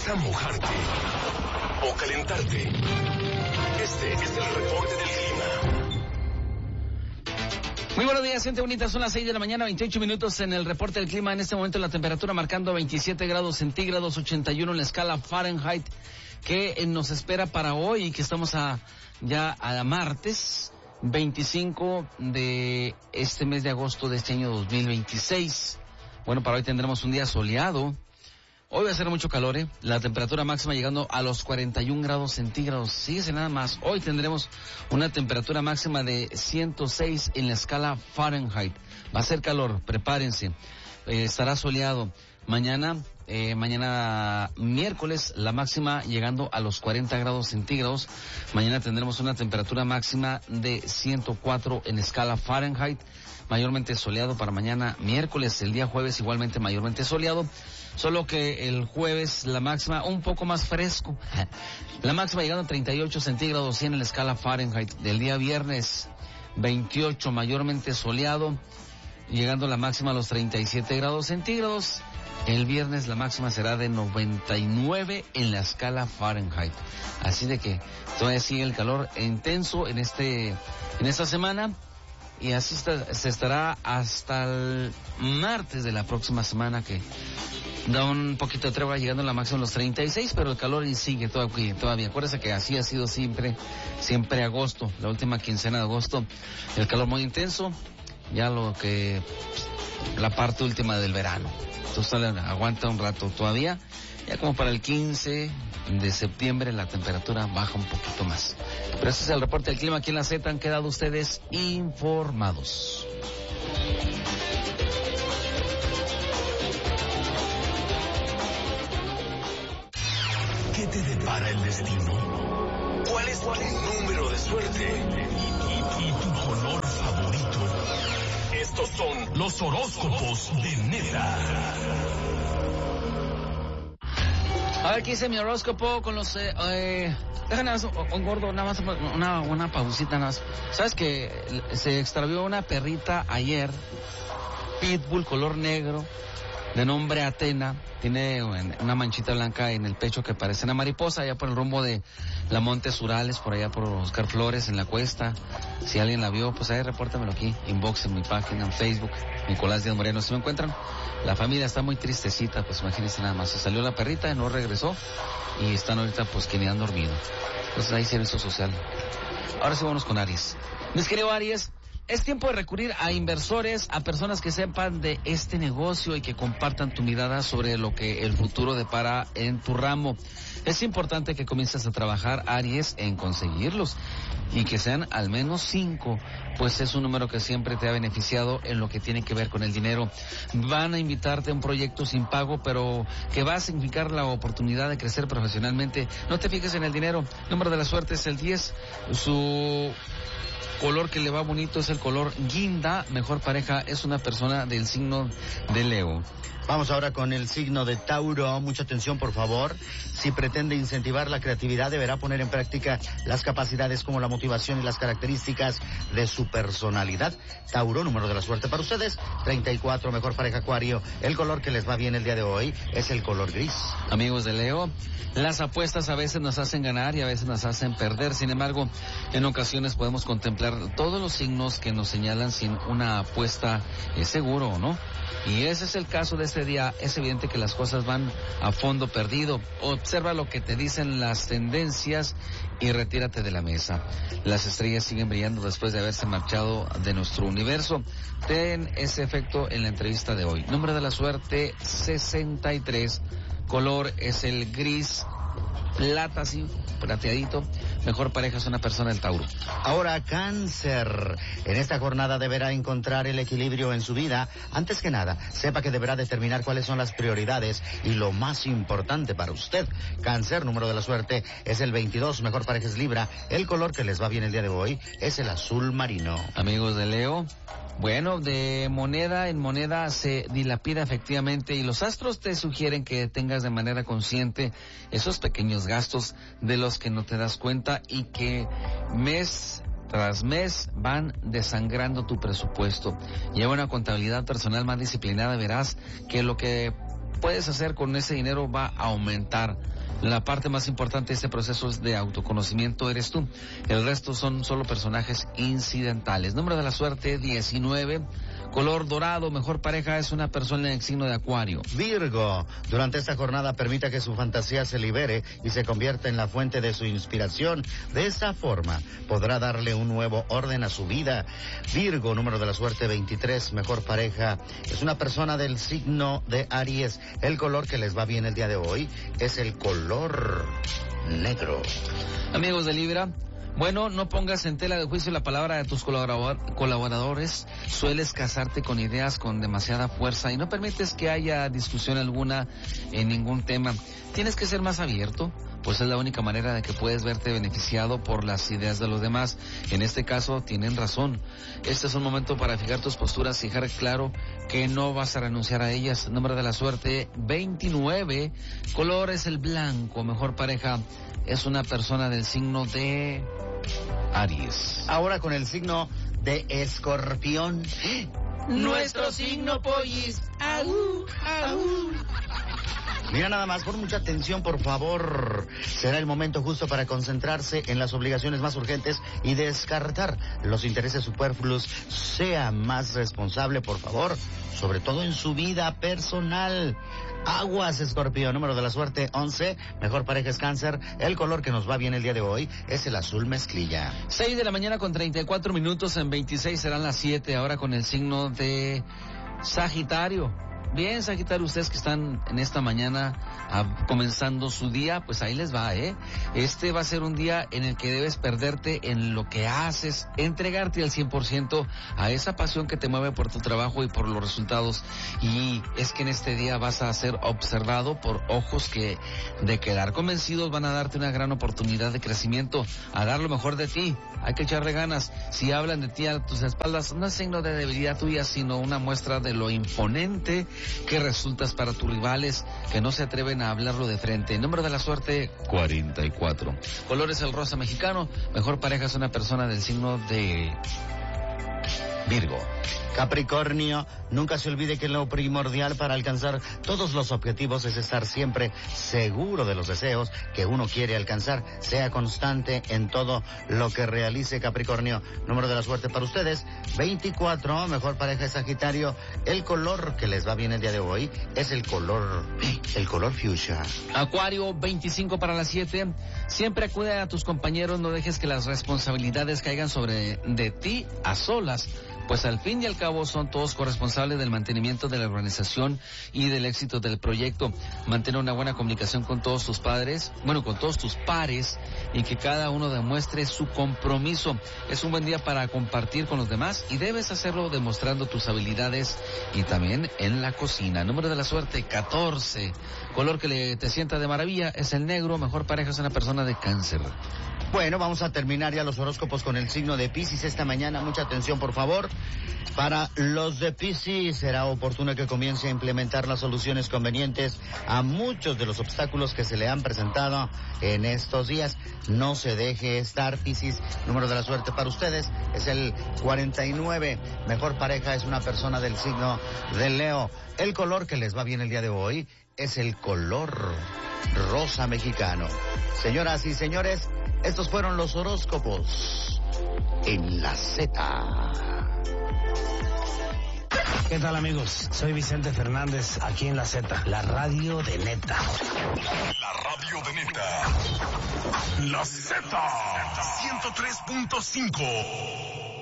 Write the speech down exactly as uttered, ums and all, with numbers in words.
¿Vas a mojarte o calentarte? Este es el reporte del clima. Muy buenos días, gente bonita. Son las seis de la mañana, veintiocho minutos en el reporte del clima. En este momento la temperatura marcando veintisiete grados centígrados, ochenta y uno en la escala Fahrenheit, que nos espera para hoy, que estamos a ya a martes veinticinco de este mes de agosto de este año dos mil veintiséis. Bueno, para hoy tendremos un día soleado. Hoy va a ser mucho calor, ¿eh? La temperatura máxima llegando a los cuarenta y un grados centígrados. Síguese nada más. Hoy tendremos una temperatura máxima de ciento seis en la escala Fahrenheit. Va a ser calor, prepárense. Eh, estará soleado. Mañana, eh, mañana miércoles, la máxima llegando a los cuarenta grados centígrados. Mañana tendremos una temperatura máxima de ciento cuatro en escala Fahrenheit. Mayormente soleado para mañana miércoles. El día jueves igualmente mayormente soleado. Solo que el jueves la máxima un poco más fresco. La máxima llegando a treinta y ocho centígrados, cien en la escala Fahrenheit. Del día viernes veintiocho mayormente soleado, llegando la máxima a los treinta y siete grados centígrados. El viernes la máxima será de noventa y nueve en la escala Fahrenheit. Así de que todavía sigue el calor intenso en este en esta semana. Y así está, se estará hasta el martes de la próxima semana, que da un poquito de tregua, llegando a la máxima a los treinta y seis, pero el calor sigue todavía, todavía. Acuérdense que así ha sido siempre, siempre agosto, la última quincena de agosto, el calor muy intenso, ya lo que, la parte última del verano. Entonces aguanta un rato todavía, ya como para el quince de septiembre la temperatura baja un poquito más. Pero este es el reporte del clima aquí en la Z. Han quedado ustedes informados. ¿Qué te depara el destino? ¿Cuál es tu número de suerte? ¿Y, y, y tu color favorito? Estos son los horóscopos de Neta. A ver, ¿qué dice mi horóscopo con los... Eh, eh, déjame nada más, un gordo, nada más, una, una pausita nada más. ¿Sabes que se extravió una perrita ayer? Pitbull, color negro, de nombre Atena. Tiene una manchita blanca en el pecho que parece una mariposa, allá por el rumbo de la Montes Urales, por allá por Oscar Flores, en la cuesta. Si alguien la vio, pues ahí repórtamelo aquí, inbox en mi página, en Facebook, Nicolás Díaz Moreno. Si me encuentran, la familia está muy tristecita, pues imagínense nada más. Se salió la perrita, no regresó, y están ahorita pues que ni han dormido. Entonces ahí servicio social. Ahora sí vamos con Aries. Mis queridos Aries, es tiempo de recurrir a inversores, a personas que sepan de este negocio y que compartan tu mirada sobre lo que el futuro depara en tu ramo. Es importante que comiences a trabajar, Aries, en conseguirlos, y que sean al menos cinco, pues es un número que siempre te ha beneficiado en lo que tiene que ver con el dinero. Van a invitarte a un proyecto sin pago, pero que va a significar la oportunidad de crecer profesionalmente. No te fijes en el dinero. El número de la suerte es el diez. Su color que le va bonito es el color guinda. Mejor pareja es una persona del signo de Leo. Vamos ahora con el signo de Tauro. Mucha atención, por favor. Si pretende incentivar la creatividad, deberá poner en práctica las capacidades como la motivación y las características de su personalidad. Tauro, número de la suerte para ustedes, treinta y cuatro. Mejor pareja, Acuario. El color que les va bien el día de hoy es el color gris. Amigos de Leo, las apuestas a veces nos hacen ganar y a veces nos hacen perder. Sin embargo, en ocasiones podemos contemplar todos los signos que nos señalan sin una apuesta es seguro o no. Y ese es el caso de este día. Es evidente que las cosas van a fondo perdido. Observa lo que te dicen las tendencias y retírate de la mesa. Las estrellas siguen brillando después de haberse marchado de nuestro universo. Ten ese efecto en la entrevista de hoy. Número de la suerte sesenta y tres. Color es el gris plata, así, plateadito. Mejor pareja es una persona del Tauro. Ahora, Cáncer. En esta jornada deberá encontrar el equilibrio en su vida. Antes que nada, sepa que deberá determinar cuáles son las prioridades y lo más importante para usted. Cáncer, número de la suerte es el veintidós. Mejor pareja es Libra. El color que les va bien el día de hoy es el azul marino. Amigos de Leo, bueno, de moneda en moneda se dilapida efectivamente, y los astros te sugieren que tengas de manera consciente esos pequeños gastos de los que no te das cuenta y que mes tras mes van desangrando tu presupuesto. Lleva una contabilidad personal más disciplinada, verás que lo que puedes hacer con ese dinero va a aumentar. La parte más importante de este proceso es de autoconocimiento, eres tú. El resto son solo personajes incidentales. Número de la suerte, diecinueve. Color dorado, mejor pareja es una persona en el signo de Acuario. Virgo, durante esta jornada permita que su fantasía se libere y se convierta en la fuente de su inspiración. De esta forma podrá darle un nuevo orden a su vida. Virgo, número de la suerte veintitrés, mejor pareja es una persona del signo de Aries. El color que les va bien el día de hoy es el color negro. Amigos de Libra, bueno, no pongas en tela de juicio la palabra de tus colaborador- colaboradores. Sueles casarte con ideas con demasiada fuerza y no permites que haya discusión alguna en ningún tema. Tienes que ser más abierto, pues es la única manera de que puedes verte beneficiado por las ideas de los demás. En este caso, tienen razón. Este es un momento para fijar tus posturas y dejar claro que no vas a renunciar a ellas. Número de la suerte, veintinueve. Color es el blanco. Mejor pareja es una persona del signo de Aries. Ahora con el signo de Escorpión. Nuestro signo, pollis. Aú, aú. Mira nada más, pon mucha atención, por favor. Será el momento justo para concentrarse en las obligaciones más urgentes y descartar los intereses superfluos. Sea más responsable, por favor, sobre todo en su vida personal. Aguas, Escorpión, número de la suerte once, mejor pareja es Cáncer. El color que nos va bien el día de hoy es el azul mezclilla. seis de la mañana con treinta y cuatro minutos, en veintiséis serán las siete, ahora con el signo de Sagitario. Bien, Sagitario, ustedes que están en esta mañana ah, comenzando su día, pues ahí les va, ¿eh? Este va a ser un día en el que debes perderte en lo que haces, entregarte al cien por ciento a esa pasión que te mueve por tu trabajo y por los resultados. Y es que en este día vas a ser observado por ojos que, de quedar convencidos, van a darte una gran oportunidad de crecimiento, a dar lo mejor de ti. Hay que echarle ganas. Si hablan de ti a tus espaldas, no es signo de debilidad tuya, sino una muestra de lo imponente que resultas para tus rivales que no se atreven a hablarlo de frente. Número de la suerte, cuarenta y cuatro. Color es el rosa mexicano. Mejor pareja es una persona del signo de Virgo. Capricornio, nunca se olvide que lo primordial para alcanzar todos los objetivos es estar siempre seguro de los deseos que uno quiere alcanzar. Sea constante en todo lo que realice, Capricornio. Número de la suerte para ustedes, veinticuatro, mejor pareja es Sagitario. El color que les va bien el día de hoy es el color, el color fuchsia. Acuario, veinticinco para las siete. Siempre acude a tus compañeros, no dejes que las responsabilidades caigan sobre de ti a solas, pues al fin y al cabo son todos corresponsables del mantenimiento de la organización y del éxito del proyecto. Mantén una buena comunicación con todos tus padres, bueno, con todos tus pares, y que cada uno demuestre su compromiso. Es un buen día para compartir con los demás y debes hacerlo demostrando tus habilidades y también en la cocina. Número de la suerte, catorce. Color que le, te sienta de maravilla es el negro. Mejor pareja es una persona de Cáncer. Bueno, vamos a terminar ya los horóscopos con el signo de Piscis esta mañana. Mucha atención, por favor. Para los de Piscis será oportuno que comience a implementar las soluciones convenientes a muchos de los obstáculos que se le han presentado en estos días. No se deje estar, Piscis. Número de la suerte para ustedes es el cuarenta y nueve. Mejor pareja es una persona del signo de Leo. El color que les va bien el día de hoy es el color rosa mexicano. Señoras y señores, estos fueron los horóscopos en la Z. ¿Qué tal, amigos? Soy Vicente Fernández, aquí en la Z, la radio de neta. La radio de neta. La Z. ciento tres punto cinco.